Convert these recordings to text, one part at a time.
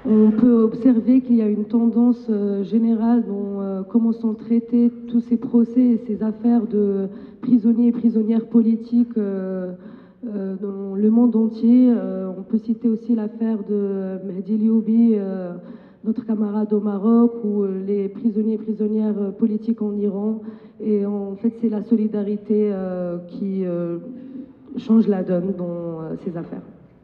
On peut observer qu'il y a une tendance générale dans comment sont traités tous ces procès et ces affaires de prisonniers et prisonnières politiques dans le monde entier. On peut citer aussi l'affaire de Mehdi Lioubi, notre camarade au Maroc, ou les prisonniers et prisonnières politiques en Iran. Et en fait, c'est la solidarité qui change la donne dans ces affaires.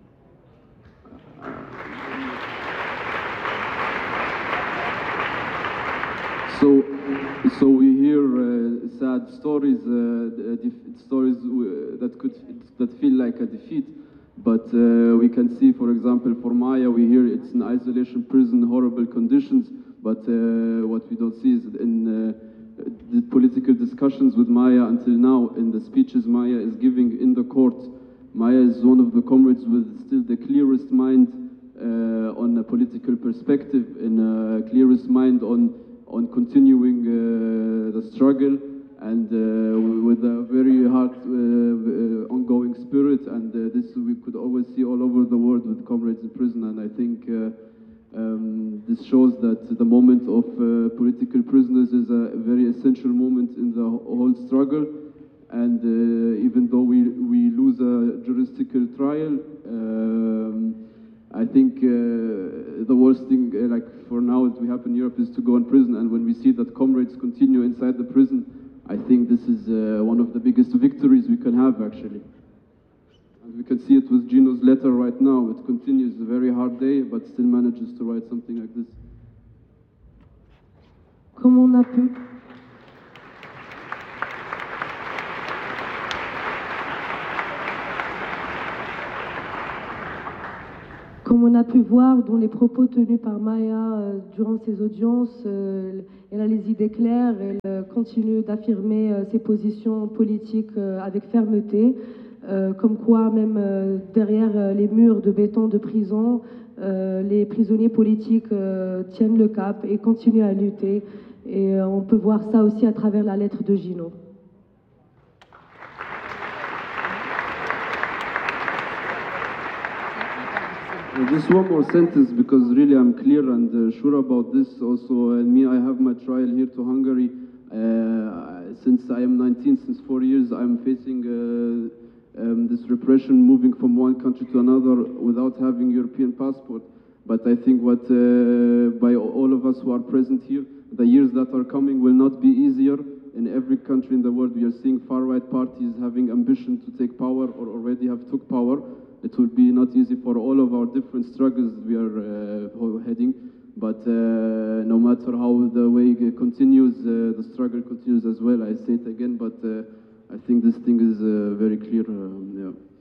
So we hear sad stories, stories that feel like a defeat. But we can see, for example, for Maya, we hear it's in isolation prison, horrible conditions. But what we don't see is in the political discussions with Maya until now, in the speeches Maya is giving in the court. Maya is one of the comrades with still the clearest mind on a political perspective, and clearest mind on continuing the struggle, and with a very hard ongoing spirit, and this we could always see all over the world with comrades in prison. And I think this shows that the moment of political prisoners is a very essential moment in the whole struggle. And even though we lose a juridical trial, I think the worst thing, like for now, that we have in Europe is to go in prison. And when we see that comrades continue inside the prison, I think this is one of the biggest victories we can have, actually. And we can see it with Gino's letter right now. It continues a very hard day, but still manages to write something like this. Comme on a pu. Comme on a pu voir dans les propos tenus par Maya durant ces audiences, elle a les idées claires, elle continue d'affirmer ses positions politiques avec fermeté, comme quoi même derrière les murs de béton de prison, les prisonniers politiques tiennent le cap et continuent à lutter. Et on peut voir ça aussi à travers la lettre de Gino. Just one more sentence, because really I'm clear and sure about this also. And me, I have my trial here to Hungary. Since I am 19, since 4 years, I'm facing this repression, moving from one country to another without having European passport. But I think what, by all of us who are present here, the years that are coming will not be easier. In every country in the world, we are seeing far-right parties having ambition to take power or already have took power. It will be not easy for all of our different struggles we are heading, but no matter how the way continues, the struggle continues as well. I say it again, but I think this thing is very clear. Yeah.